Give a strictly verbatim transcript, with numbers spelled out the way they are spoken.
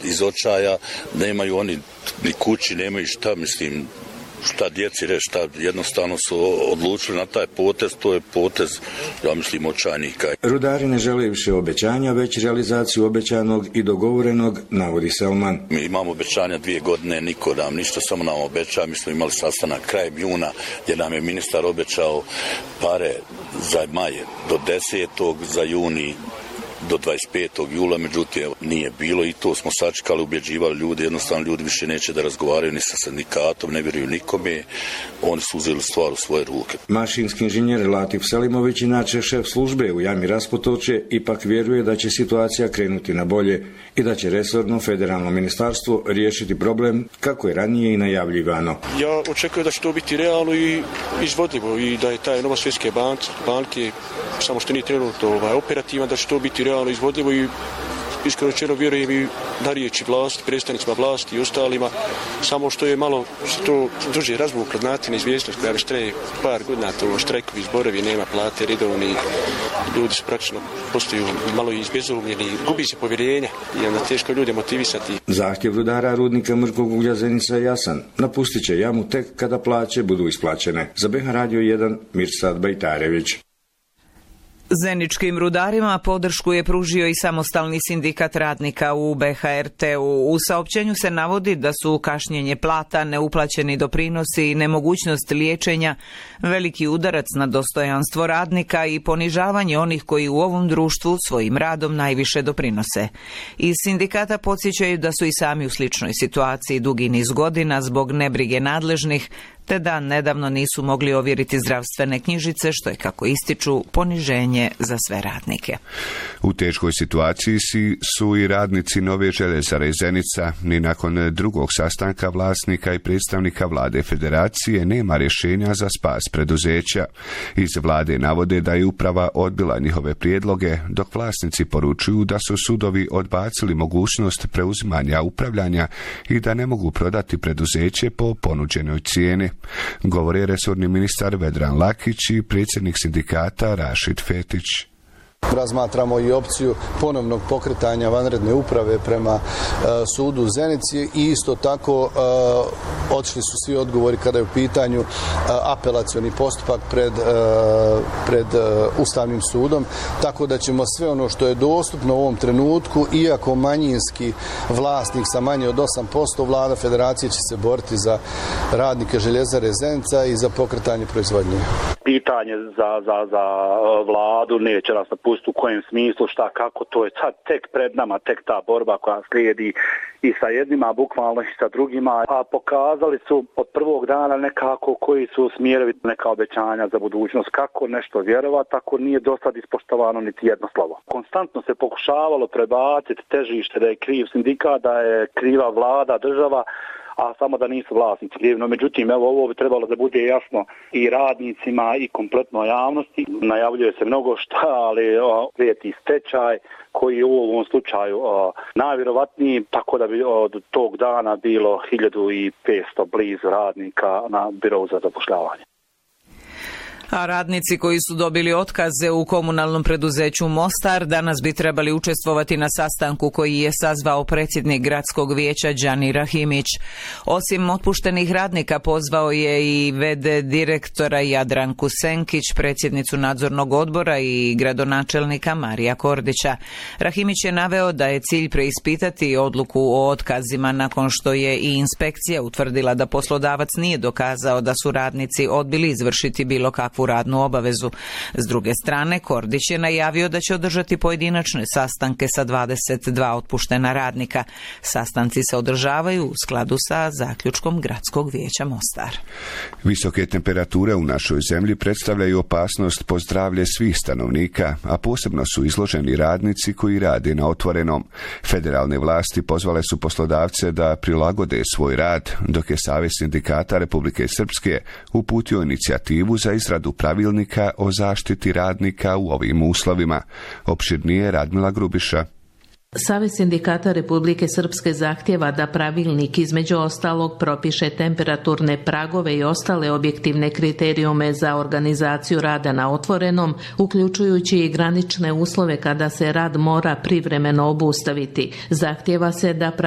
iz očaja, nemaju oni ni kući, nemaju šta, mislim, šta djeci reći, šta jednostavno su odlučili na taj potez, to je potez, ja mislim, očajnika. Rudari ne žele više obećanja, već realizaciju obećanog i dogovorenog, navodi Selman. Mi imamo obećanja dvije godine, niko nam ništa, samo nam obeća. Mi smo imali sastanak krajem juna gdje nam je ministar obećao pare za maj do desetog, za juni do dvadeset petog jula, međutim nije bilo i to smo sačekali, ubjeđivali ljudi, jednostavno ljudi više neće da razgovaraju ni sa sindikatom, ne vjeruju nikome, oni su uzeli stvar u svoje ruke. Mašinski inženjer Latif Selimović, inače šef službe u jami Raspotoče, ipak vjeruje da će situacija krenuti na bolje i da će resorno federalno ministarstvo riješiti problem kako je ranije i najavljivano. Ja očekujem da će to biti realno i izvodljivo i da je taj nova svjetske banke, samo što nije trenutno ovaj, operativan, da će to biti realno izvodljivo i iskreno rečeno vjerujem i na riječi vlasti, predstavnicima vlasti i ostalima, samo što je malo se to duže razvuklo, znate, neizvjesnost koja već traje par godina, to štrajkovi, zborovi, nema plate, redovni, ljudi su praktično postaju malo izbezumljeni, gubi se povjerenja i onda teško ljude motivisati. Zahtjev rudara rudnika mrkog uglja Zenica je jasan. Napustit će jamu tek kada plaće budu isplaćene. Za B H Radio jedan, Mirsad Bajtarević. Zeničkim rudarima podršku je pružio i samostalni sindikat radnika u B H R T-u. U saopćenju se navodi da su kašnjenje plata, neuplaćeni doprinosi i nemogućnost liječenja veliki udarac na dostojanstvo radnika i ponižavanje onih koji u ovom društvu svojim radom najviše doprinose. Iz sindikata podsjećaju da su i sami u sličnoj situaciji dugi niz godina zbog nebrige nadležnih, te da nedavno nisu mogli ovjeriti zdravstvene knjižice, što je, kako ističu, poniženje za sve radnike. U teškoj situaciji su i radnici Nove željezare Zenica. Ni nakon drugog sastanka vlasnika i predstavnika vlade federacije nema rješenja za spas preduzeća. Iz vlade navode da je uprava odbila njihove prijedloge, dok vlasnici poručuju da su sudovi odbacili mogućnost preuzimanja upravljanja i da ne mogu prodati preduzeće po ponuđenoj cijeni. Govori resorni ministar Vedran Lakić i predsjednik sindikata Rašid Fetić. Razmatramo i opciju ponovnog pokretanja vanredne uprave prema uh, sudu u Zenici i isto tako uh, otišli su svi odgovori kada je u pitanju uh, apelacioni postupak pred, uh, pred uh, Ustavnim sudom, tako da ćemo sve ono što je dostupno u ovom trenutku, iako manjinski vlasnik sa manje od osam posto, vlada federacije će se boriti za radnike željezare Zenica i za pokretanje proizvodnje. Pitanje za, za, za vladu neće nas napustiti u kojem smislu, šta, kako, to je sad tek pred nama, tek ta borba koja slijedi i sa jednima, bukvalno i sa drugima. A pokazali su od prvog dana nekako koji su smjerovi, neka obećanja za budućnost, kako nešto vjerovati, tako nije do sad ispoštovano niti jedno slovo. Konstantno se pokušavalo prebaciti težište da je kriv sindikat, da je kriva vlada, država, a samo da nisu vlasnici krivi. No, međutim, evo, ovo bi trebalo da bude jasno i radnicima i kompletnoj javnosti. Najavljuje se mnogo šta, ali prijeti stečaj koji je u ovom slučaju o, najvjerovatniji, tako da bi od tog dana bilo hiljadu petsto blizu radnika na birovu za zapošljavanje. A radnici koji su dobili otkaze u komunalnom preduzeću Mostar danas bi trebali učestvovati na sastanku koji je sazvao predsjednik gradskog vijeća Đani Rahimić. Osim otpuštenih radnika pozvao je i v d direktora Jadranku Senkić, predsjednicu nadzornog odbora i gradonačelnika Marija Kordića. Rahimić je naveo da je cilj preispitati odluku o otkazima nakon što je i inspekcija utvrdila da poslodavac nije dokazao da su radnici odbili izvršiti bilo kakvu radnu obavezu. S druge strane, Kordić je najavio da će održati pojedinačne sastanke sa dvadeset dva otpuštena radnika. Sastanci se održavaju u skladu sa zaključkom gradskog vijeća Mostar. Visoke temperature u našoj zemlji predstavljaju opasnost po zdravlje svih stanovnika, a posebno su izloženi radnici koji rade na otvorenom. Federalne vlasti pozvale su poslodavce da prilagode svoj rad, dok je Savez sindikata Republike Srpske uputio inicijativu za izradu pravilnika o zaštiti radnika u ovim uslovima. Opširnije Radmila Grubiša. Savez sindikata Republike Srpske zahtjeva da pravilnik između ostalog propiše temperaturne pragove i ostale objektivne kriterijume za organizaciju rada na otvorenom, uključujući i granične uslove kada se rad mora privremeno obustaviti. Zahtjeva se da